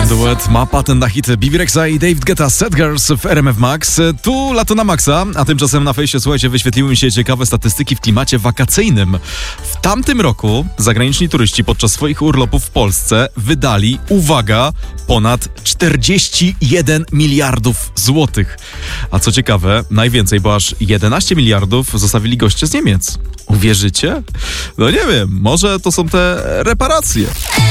Duet ma patent na hity Bibi Rexa i David Guetta Sad Girls w RMF Max. Tu lato na maksa, a tymczasem na fejsie, słuchajcie, wyświetliły mi się ciekawe statystyki w klimacie wakacyjnym. W tamtym roku zagraniczni turyści podczas swoich urlopów w Polsce wydali, uwaga, ponad 41 miliardów złotych. A co ciekawe, najwięcej, bo aż 11 miliardów zostawili goście z Niemiec. Uwierzycie? No nie wiem, może to są te reparacje.